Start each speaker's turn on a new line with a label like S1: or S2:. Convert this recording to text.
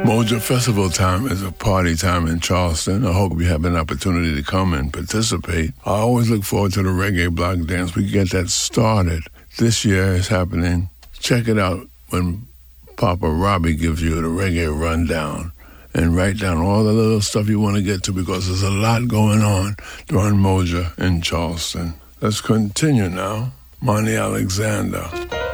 S1: Moja Festival time is a party time in Charleston. I hope you have an opportunity to come and participate. I always look forward to the reggae block dance. We get that started. This year is happening. Check it out when Papa Robbie gives you the reggae rundown. And write down all the little stuff you want to get to because there's a lot going on during Moja in Charleston. Let's continue now. Monty Alexander.